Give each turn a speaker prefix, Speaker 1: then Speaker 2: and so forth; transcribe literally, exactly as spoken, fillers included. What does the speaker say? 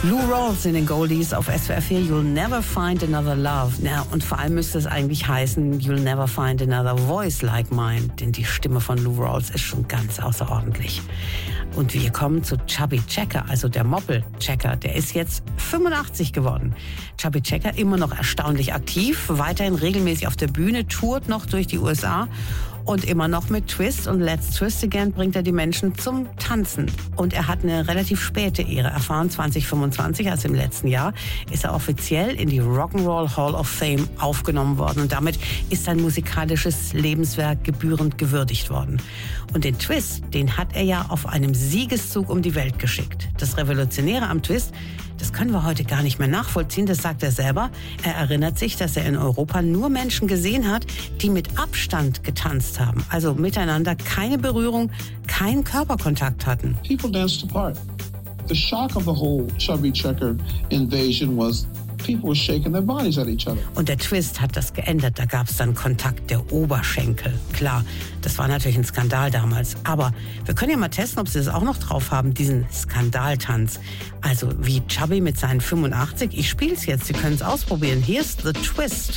Speaker 1: Lou Rawls in den Goldies auf S W R vier, You'll Never Find Another Love. Ja, und vor allem müsste es eigentlich heißen, You'll Never Find Another Voice Like Mine, denn die Stimme von Lou Rawls ist schon ganz außerordentlich. Und wir kommen zu Chubby Checker, also der Moppel-Checker. Der ist jetzt fünfundachtzig geworden. Chubby Checker immer noch erstaunlich aktiv, weiterhin regelmäßig auf der Bühne, tourt noch durch die U S A. Und immer noch mit Twist und Let's Twist Again bringt er die Menschen zum Tanzen. Und er hat eine relativ späte Ehre erfahren. zwanzig fünfundzwanzig, also im letzten Jahr, ist er offiziell in die Rock'n'Roll Hall of Fame aufgenommen worden. Und damit ist sein musikalisches Lebenswerk gebührend gewürdigt worden. Und den Twist, den hat er ja auf einem Siegeszug um die Welt geschickt. Das Revolutionäre am Twist, das können wir heute gar nicht mehr nachvollziehen, das sagt er selber. Er erinnert sich, dass er in Europa nur Menschen gesehen hat, die mit Abstand getanzt haben. Also miteinander keine Berührung, keinen Körperkontakt hatten.
Speaker 2: People danced apart. The shock of the whole Chubby Checker invasion was people were shaking their bodies at each other.
Speaker 1: Und der Twist hat das geändert. Da gab es dann Kontakt der Oberschenkel. Klar, das war natürlich ein Skandal damals. Aber wir können ja mal testen, ob sie das auch noch drauf haben, diesen Skandaltanz. Also wie Chubby mit seinen fünfundachtzig. Ich spiele es jetzt, Sie können es ausprobieren. Hier ist The Twist.